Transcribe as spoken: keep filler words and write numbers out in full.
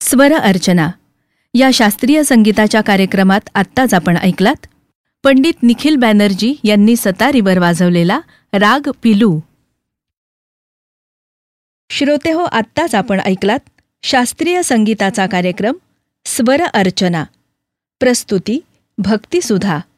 स्वर अर्चना या शास्त्रीय संगीताच्या कार्यक्रमात आत्ताच आपण ऐकलात पंडित निखिल बॅनर्जी यांनी सतारीवर वाजवलेला राग पिलू. श्रोतेहो, आत्ताच आपण ऐकलात शास्त्रीय संगीताचा कार्यक्रम स्वर अर्चना. प्रस्तुती भक्तिसुधा.